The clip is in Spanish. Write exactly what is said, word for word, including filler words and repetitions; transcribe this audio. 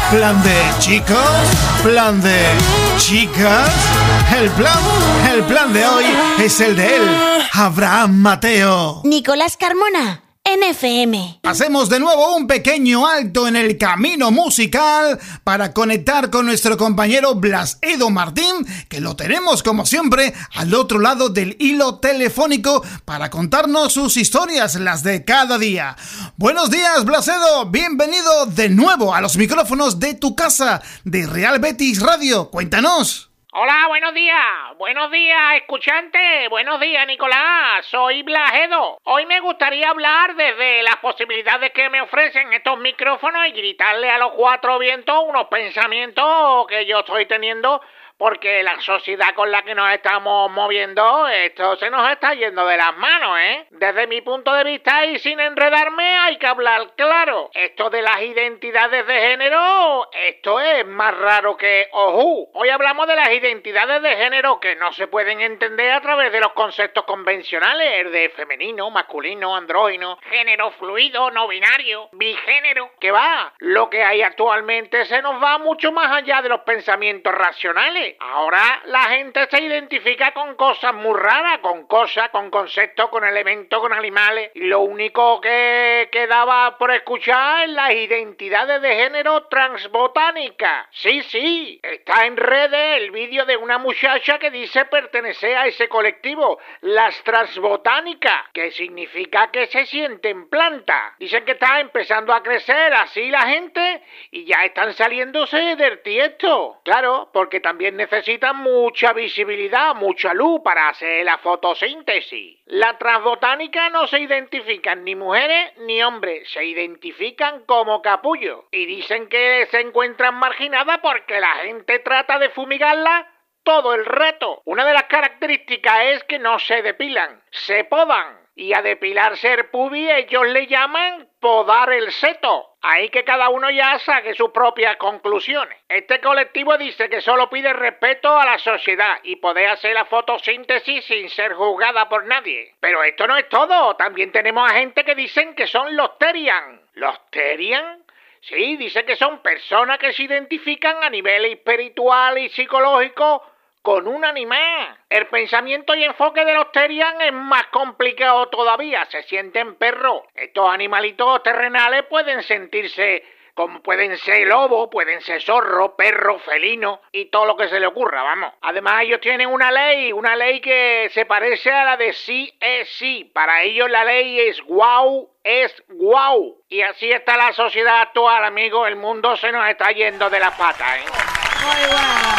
plan de chicos, plan de chicas. El plan, el plan de hoy es el de él, Abraham Mateo. Nicolás Carmona, en F M. Hacemos de nuevo un pequeño alto en el camino musical para conectar con nuestro compañero Blas Edo Martín, que lo tenemos como siempre al otro lado del hilo telefónico para contarnos sus historias, las de cada día. Buenos días, Blas Edo, bienvenido de nuevo a los micrófonos de tu casa, de Real Betis Radio. Cuéntanos. Hola, buenos días, buenos días, escuchante, buenos días, Nicolás, soy Blas Edo. Hoy me gustaría hablar desde las posibilidades que me ofrecen estos micrófonos y gritarle a los cuatro vientos unos pensamientos que yo estoy teniendo, porque la sociedad con la que nos estamos moviendo, esto se nos está yendo de las manos, ¿eh? Desde mi punto de vista y sin enredarme, hay que hablar claro. Esto de las identidades de género, esto es más raro que ojú. Hoy hablamos de las identidades de género que no se pueden entender a través de los conceptos convencionales, el de femenino, masculino, andrógino, género fluido, no binario, bigénero. Que va, lo que hay actualmente se nos va mucho más allá de los pensamientos racionales. Ahora la gente se identifica con cosas muy raras, con cosas, con conceptos, con elementos, con animales. Y lo único que quedaba por escuchar es las identidades de género transbotánicas. Sí, sí, está en redes el vídeo de una muchacha que dice pertenecer a ese colectivo, las transbotánicas, que significa que se sienten plantas. Dicen que está empezando a crecer así la gente y ya están saliéndose del tiesto. Claro, porque también necesitan mucha visibilidad, mucha luz para hacer la fotosíntesis. La transbotánica no se identifican ni mujeres ni hombres, se identifican como capullos y dicen que se encuentran marginadas porque la gente trata de fumigarlas todo el rato. Una de las características es que no se depilan, se podan. Y a depilarse el pubi ellos le llaman podar el seto. Ahí que cada uno ya saque sus propias conclusiones. Este colectivo dice que solo pide respeto a la sociedad y poder hacer la fotosíntesis sin ser juzgada por nadie. Pero esto no es todo. También tenemos a gente que dicen que son los Terian. ¿Los Terian? Sí, dice que son personas que se identifican a nivel espiritual y psicológico con un animal. El pensamiento y enfoque de los Terian es más complicado todavía. Se sienten perros. Estos animalitos terrenales pueden sentirse como pueden ser lobos, pueden ser zorros, perros, felinos y todo lo que se le ocurra, vamos. Además ellos tienen una ley, una ley que se parece a la de sí es sí. Para ellos la ley es guau, es guau. Y así está la sociedad actual, amigos. El mundo se nos está yendo de las patas, ¿eh? Muy bueno.